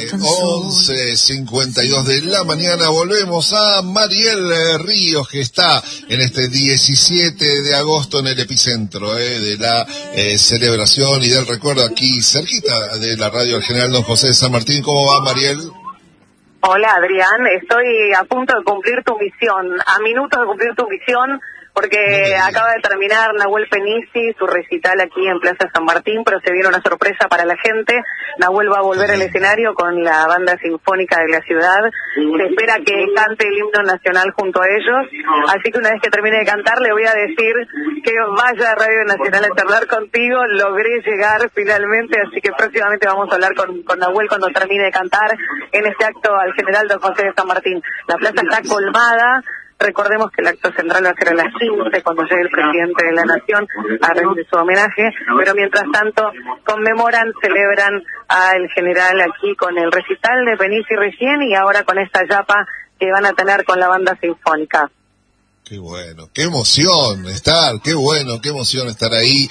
11:52 de la mañana. Volvemos a Mariel Ríos, que está en este 17 de agosto en el epicentro de la celebración y del recuerdo, aquí cerquita de la radio del General Don José de San Martín. ¿Cómo va, Mariel? Hola, Adrián, estoy a punto de cumplir tu misión, a minutos de cumplir tu misión, porque acaba de terminar Nahuel Penisi su recital aquí en Plaza San Martín, pero se viene una sorpresa para la gente. Nahuel va a volver al escenario con la banda sinfónica de la ciudad. Se espera que cante el himno nacional junto a ellos, así que una vez que termine de cantar le voy a decir que vaya a Radio Nacional a charlar contigo. Logré llegar finalmente, así que próximamente vamos a hablar con Nahuel cuando termine de cantar en este acto al General Don José de San Martín. La plaza está colmada. Recordemos que el acto central va a ser a las 15, cuando llegue el presidente de la Nación a rendir su homenaje, pero mientras tanto conmemoran, celebran al general aquí con el recital de Penisi recién y ahora con esta yapa que van a tener con la banda sinfónica. Qué bueno, qué emoción estar, qué bueno, qué emoción estar ahí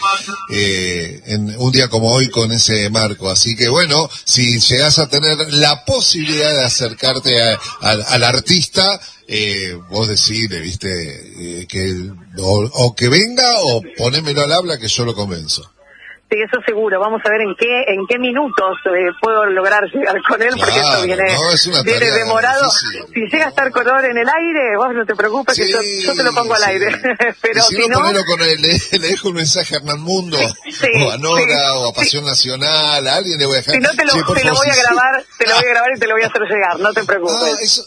en un día como hoy con ese marco. Así que bueno, si llegás a tener la posibilidad de acercarte al artista, vos decide, viste, que o que venga o ponémelo al habla que yo lo convenzo. Sí, eso seguro. Vamos a ver en qué minutos puedo lograr llegar con él, porque esto viene demorado. Difícil. Si llega a estar color en el aire, vos no te preocupes, sí, que yo te lo pongo al aire. Pero si no, ponelo con él, le dejo un mensaje a Hernán Mundo, o a Nora, o a Pasión Nacional, a alguien le voy a dejar. Si no, te lo voy a grabar, te lo voy a grabar y te lo voy a hacer llegar, no te preocupes.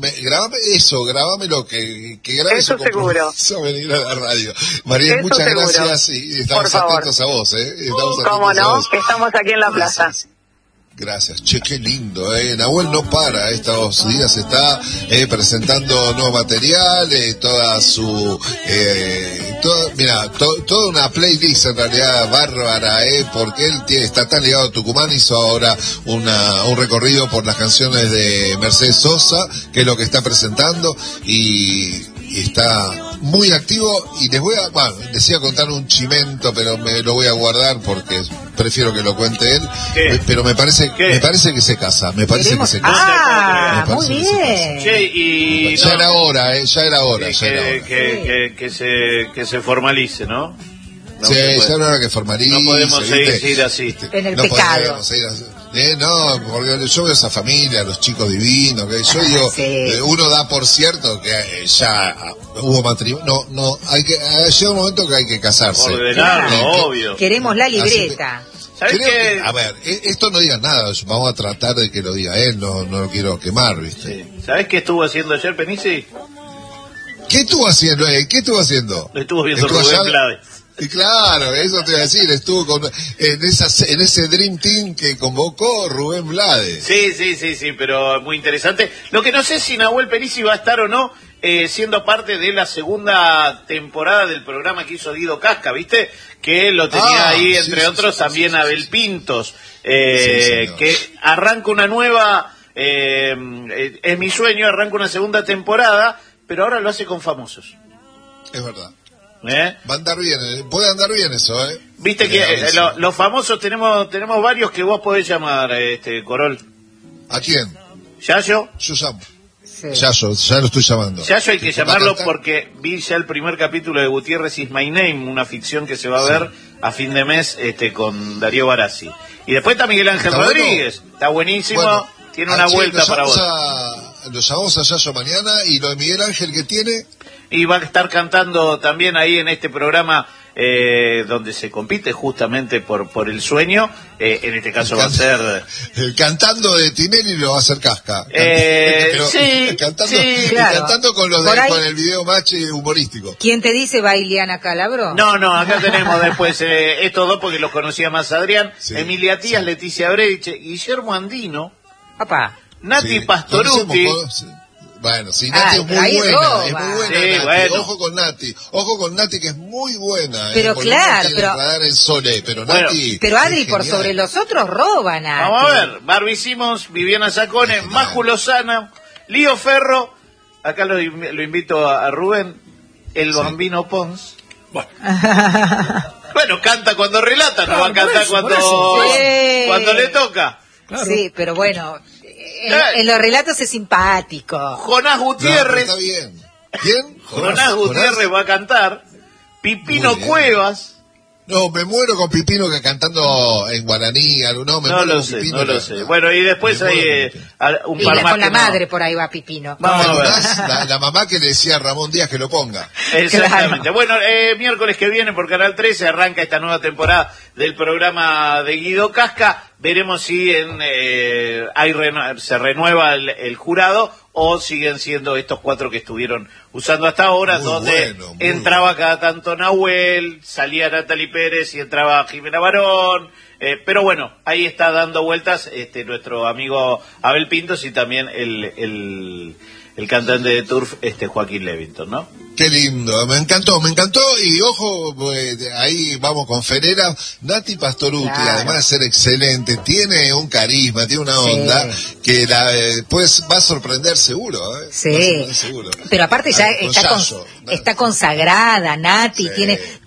Grabámelo, que grabe eso seguro. Eso venir a la radio. Mariel, muchas gracias y estamos atentos a vos, ¿Cómo no? Estamos aquí en la plaza. Gracias. Che, qué lindo, Nahuel no para, estos días está presentando nuevo material, toda su, toda una playlist en realidad bárbara, porque él está tan ligado a Tucumán. Hizo ahora un recorrido por las canciones de Mercedes Sosa, que es lo que está presentando, y está muy activo. Y les iba a contar un chimento, pero me lo voy a guardar porque prefiero que lo cuente él. Pero me parece que se casa. Me parece que se casa. Muy bien. Che, y ya era hora. Que se formalice, ¿no? Sí, ya era hora que formalice. No podemos seguir así. En el pecado. No, porque yo veo esa familia, los chicos divinos, que yo digo, uno da por cierto que ya hubo matrimonio, no, llega un momento que hay que casarse. Ordenarlo, obvio. Queremos la libreta. ¿Sabes qué? A ver, esto no diga nada, vamos a tratar de que lo diga él, no lo quiero quemar, ¿viste? Sí. ¿Sabés qué estuvo haciendo ayer Penisi? ¿Qué estuvo haciendo? Lo estuvo viendo Rubén Blades. Y claro, eso te iba a decir, estuvo en ese Dream Team que convocó Rubén Blades. Sí, pero muy interesante. Lo que no sé si Nahuel Penisi va a estar o no siendo parte de la segunda temporada del programa que hizo Guido Casca, ¿viste? Que lo tenía ahí, entre otros, también Abel Pintos, que arranca una nueva, es mi sueño, arranca una segunda temporada, pero ahora lo hace con famosos. Es verdad. Va a andar bien, puede andar bien eso, Viste que los famosos tenemos varios que vos podés llamar, Corol. ¿A quién? ¿Yayo? Yo llamo. Sí. Yayo, ya lo estoy llamando. Yayo hay que llamarlo porque vi ya el primer capítulo de Gutiérrez is My Name, una ficción que se va a ver a fin de mes con Darío Barassi. Y después está Miguel Ángel Rodríguez, está buenísimo, tiene una vuelta para vos. Lo llamamos a Yayo mañana. ¿Y lo de Miguel Ángel que tiene? Y va a estar cantando también ahí en este programa donde se compite justamente por el sueño. En este caso va a ser... Cantando de Tinelli lo va a hacer Casca. Cantando con con el video match humorístico. ¿Quién te dice va Ileana Calabro? No, acá tenemos después estos dos porque los conocía más Adrián. Sí, Emilia Tías, sí. Leticia Brediche, Guillermo Andino, Nati Pastoruti. Bueno, sí, Nati es muy buena, Nati. Bueno. Ojo con Nati que es muy buena. Pero claro, pero Nati. Pero Adri, por sobre los otros roban, Nati. Vamos a ver, Barbie Simmons, Viviana Sacone, Maju Lozana, Lío Ferro, acá lo invito a Rubén, el Bambino Pons. Bueno, canta cuando relata, no va a cantar cuando le toca. Claro. Sí, pero bueno, en los relatos es simpático. Jonás No, pero Gutiérrez. está bien. ¿Quién? Jonás Gutiérrez va a cantar. Pipino Muy bien. Cuevas. No, me muero con Pipino que cantando en guaraní, no, me No muero lo con sé, Pipino. no lo sé. Bueno, y después Me hay muero con Pipino. un Y par más con la que no. madre por ahí va Pipino. Vamos a ver. La mamá que le decía a Ramón Díaz que lo ponga. Exactamente. Bueno, miércoles que viene por Canal 13 arranca esta nueva temporada del programa de Guido Casca. Veremos si se renueva el jurado o siguen siendo estos 4 que estuvieron usando hasta ahora, Muy donde bueno, muy entraba bueno. cada tanto Nahuel, salía Natalie Pérez y entraba Jimena Barón. Pero bueno, ahí está dando vueltas nuestro amigo Abel Pintos y también el cantante de Turf, Joaquín Levington, ¿no? Qué lindo, me encantó, y ojo, ahí vamos con Ferera, Nati Pastoruti, Claro. además de ser excelente, tiene un carisma, tiene una Sí. onda que pues va a sorprender seguro, ¿eh? Sí. Va a sorprender seguro. Pero aparte ya Con está, Yayo, ¿no? está consagrada, Nati, Sí. tiene